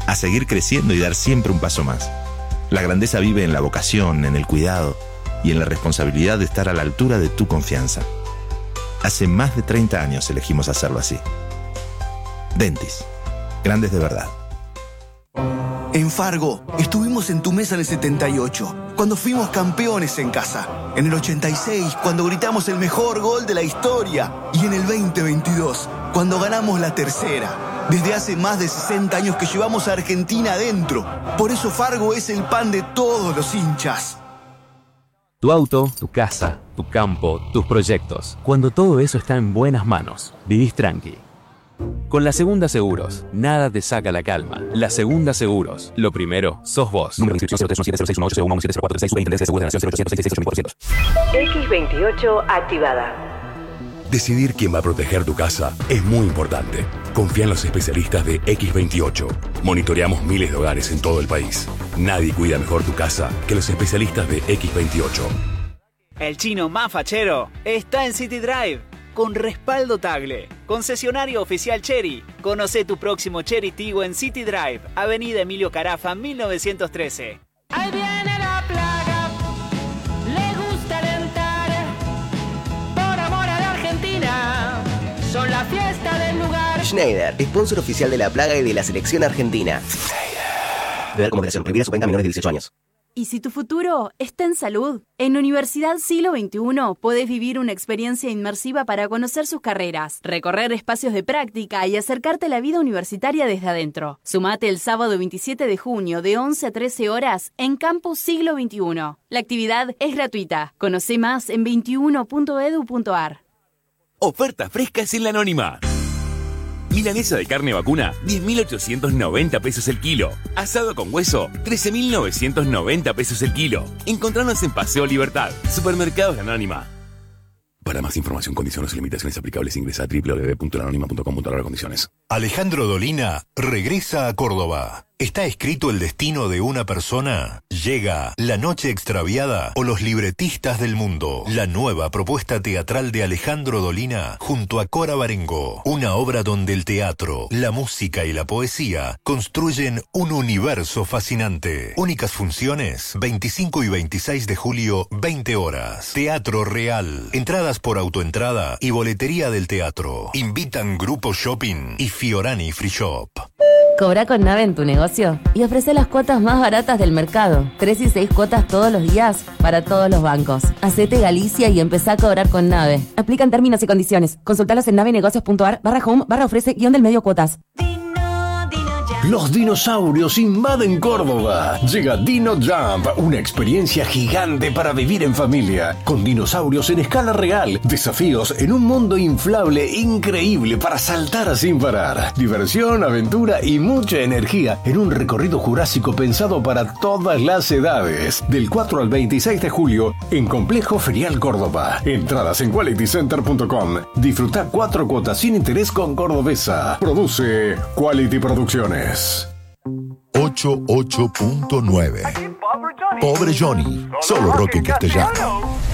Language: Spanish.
a seguir creciendo y dar siempre un paso más. La grandeza vive en la vocación, en el cuidado y en la responsabilidad de estar a la altura de tu confianza. Hace más de 30 años elegimos hacerlo así. Dentis, grandes de verdad. En Fargo, estuvimos en tu mesa en el 78, cuando fuimos campeones en casa. En el 86, cuando gritamos el mejor gol de la historia. Y en el 2022, cuando ganamos la tercera. Desde hace más de 60 años que llevamos a Argentina adentro. Por eso Fargo es el pan de todos los hinchas. Tu auto, tu casa, tu campo, tus proyectos. Cuando todo eso está en buenas manos, vivís tranqui. Con La Segunda Seguros, nada te saca la calma. La Segunda Seguros, lo primero, sos vos. Número de inscripción 0317061801170436 X28 activada. Decidir quién va a proteger tu casa es muy importante. Confía en los especialistas de X28. Monitoreamos miles de hogares en todo el país. Nadie cuida mejor tu casa que los especialistas de X28. El chino más fachero está en City Drive, con respaldo Tagle. Concesionario oficial Chery. Conoce tu próximo Chery Tiggo en City Drive, Avenida Emilio Carafa, 1913. Ahí viene la plaga, le gusta alentar, por amor a la Argentina, son la fiesta del lugar. Schneider, sponsor oficial de la plaga y de la selección argentina. Beber como moderación, prohibida su venta a menores de 18 años. ¿Y si tu futuro está en salud? En Universidad Siglo XXI podés vivir una experiencia inmersiva para conocer sus carreras, recorrer espacios de práctica y acercarte a la vida universitaria desde adentro. Sumate el sábado 27 de junio de 11 a 13 horas en Campus Siglo XXI. La actividad es gratuita. Conoce más en 21.edu.ar. Ofertas frescas en La Anónima. Milanesa de carne vacuna, 10.890 pesos el kilo. Asado con hueso, 13.990 pesos el kilo. Encontranos en Paseo Libertad, Supermercados La Anónima. Para más información, condiciones y limitaciones aplicables, ingresa a www.lanonima.com.ar/condiciones. Alejandro Dolina regresa a Córdoba. ¿Está escrito el destino de una persona? Llega La Noche Extraviada o Los Libretistas del Mundo, la nueva propuesta teatral de Alejandro Dolina junto a Cora Barengo. Una obra donde el teatro, la música y la poesía construyen un universo fascinante. Únicas funciones, 25 y 26 de julio, 20 horas. Teatro Real. Entradas por autoentrada y boletería del teatro. Invitan Grupo Shopping y Fiorani Free Shop. Cobra con Nave en tu negocio y ofrece las cuotas más baratas del mercado. 3 y 6 cuotas todos los días para todos los bancos. Hacete Galicia y empezá a cobrar con Nave. Aplican términos y condiciones. Consultalos en navenegocios.ar/home/ofrece-del-medio cuotas. Los dinosaurios invaden Córdoba. Llega Dino Jump, una experiencia gigante para vivir en familia. Con dinosaurios en escala real, desafíos en un mundo inflable increíble para saltar sin parar. Diversión, aventura y mucha energía en un recorrido jurásico pensado para todas las edades. Del 4 al 26 de julio en Complejo Ferial Córdoba. Entradas en qualitycenter.com. Disfruta 4 cuotas sin interés con Cordobesa. Produce Quality Producciones. 88.9. Pobre Johnny, solo rock en castellano.